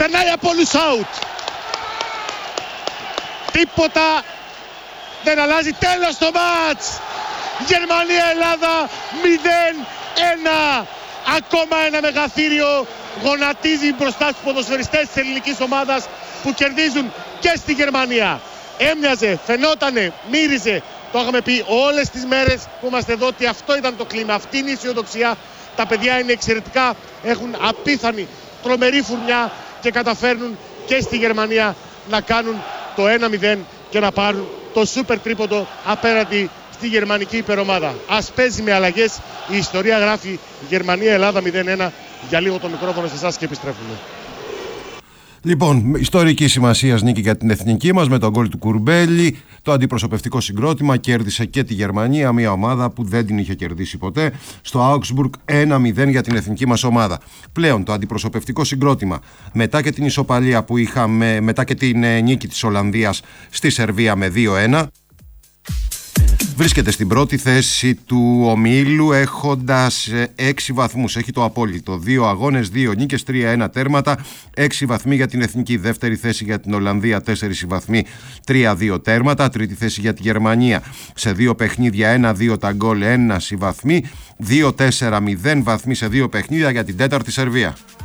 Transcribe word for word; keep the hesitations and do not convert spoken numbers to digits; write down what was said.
περνάει από όλους out. Τίποτα δεν αλλάζει. Τέλος το μάτς. Γερμανία-Ελλάδα μηδέν ένα. Ακόμα ένα μεγαθύριο γονατίζει μπροστά στους ποδοσφαιριστές της ελληνικής ομάδας που κερδίζουν και στη Γερμανία. Έμοιαζε, φαινότανε, μύριζε. Το είχαμε πει όλες τις μέρες που είμαστε εδώ ότι αυτό ήταν το κλίμα. Αυτή είναι η αισιοδοξία. Τα παιδιά είναι εξαιρετικά, έχουν απίθανη τρομερή φουρνιά και καταφέρνουν και στη Γερμανία να κάνουν το ένα μηδέν και να πάρουν το σούπερ τρίποντο απέναντι στη γερμανική υπερομάδα. Ας παίζει με αλλαγές. Η ιστορία γράφει Γερμανία-Ελλάδα μηδέν ένα. Για λίγο το μικρόφωνο σε εσάς και επιστρέφουμε. Λοιπόν, ιστορική σημασία νίκη για την εθνική μας με τον γκολ του Κουρμπέλη. Το αντιπροσωπευτικό συγκρότημα κέρδισε και τη Γερμανία, μια ομάδα που δεν την είχε κερδίσει ποτέ. Στο Augsburg ένα μηδέn για την εθνική μας ομάδα. Πλέον το αντιπροσωπευτικό συγκρότημα μετά και την ισοπαλία που είχαμε, μετά και την νίκη της Ολλανδίας στη Σερβία με δύο ένα, βρίσκεται στην πρώτη θέση του ομίλου έχοντας έξι βαθμούς. Έχει το απόλυτο. δύο αγώνες, δύο νίκες, τρία ένα τέρματα. έξι βαθμοί για την εθνική. Δεύτερη θέση για την Ολλανδία, τέσσερα βαθμοί, τρία δύο τέρματα. Τρίτη θέση για τη Γερμανία. Σε δύο παιχνίδια, ένα δύο τα γκολ, ένα βαθμοί. δύο τέσσερα μηδέν βαθμοί σε δύο παιχνίδια για την τέταρτη Σερβία.